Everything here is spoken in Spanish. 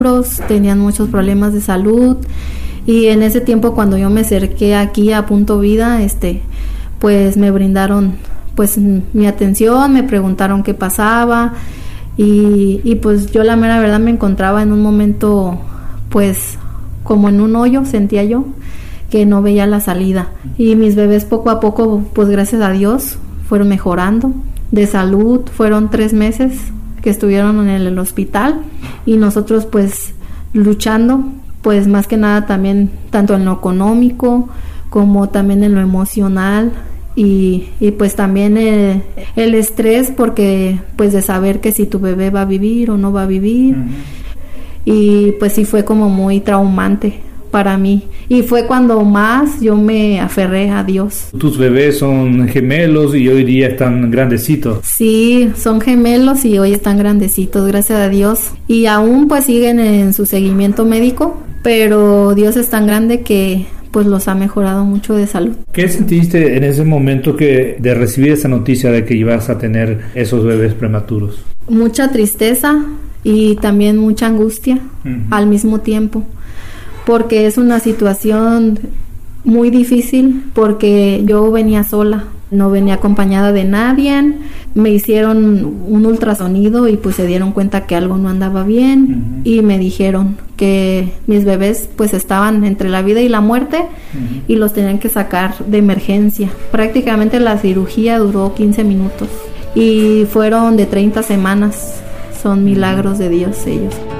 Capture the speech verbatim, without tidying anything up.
tenían muchos problemas de salud, y en ese tiempo cuando yo me acerqué aquí a Punto Vida, este, pues me brindaron pues mi atención, me preguntaron qué pasaba, y, y pues yo la mera verdad me encontraba en un momento pues como en un hoyo, sentía yo que no veía la salida, y mis bebés poco a poco, pues gracias a Dios, fueron mejorando de salud. Fueron tres meses que estuvieron en el, el hospital, y nosotros pues luchando, pues más que nada también tanto en lo económico como también en lo emocional, y, y pues también el, el estrés, porque pues de saber que si tu bebé va a vivir o no va a vivir. Uh-huh. Y pues sí fue como muy traumante para mí, y fue cuando más yo me aferré a Dios. Tus bebés son gemelos y hoy día están grandecitos. Sí, son gemelos y hoy están grandecitos, gracias a Dios, y aún pues siguen en su seguimiento médico, pero Dios es tan grande que pues los ha mejorado mucho de salud. ¿Qué sentiste en ese momento que de recibir esa noticia de que ibas a tener esos bebés prematuros? Mucha tristeza y también mucha angustia. Uh-huh. Al mismo tiempo, porque es una situación muy difícil, porque yo venía sola, no venía acompañada de nadie. Me hicieron un ultrasonido y pues se dieron cuenta que algo no andaba bien. Uh-huh. Y me dijeron que mis bebés pues estaban entre la vida y la muerte. Uh-huh. Y los tenían que sacar de emergencia. Prácticamente la cirugía duró quince minutos y fueron de treinta semanas. Son milagros de Dios ellos.